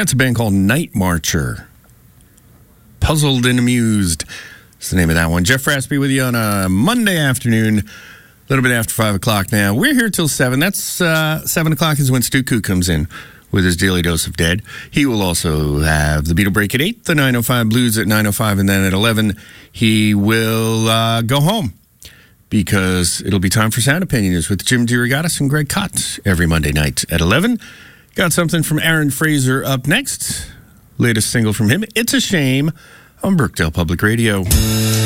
That's a band called Night Marcher. Puzzled and Amused. That's the name of that one. Jeff Raspy with you on a Monday afternoon, a little bit after 5 o'clock now. We're here till 7. That's 7 o'clock is when Stu Koo comes in with his Daily Dose of Dead. He will also have the Beatle Break at 8, the 9:05 Blues at 9:05, and then at 11 he will go home because it'll be time for Sound Opinions with Jim DeRogatis and Greg Kot every Monday night at 11. Got something from Aaron Fraser up next. Latest single from him, It's a Shame, on Brookdale Public Radio.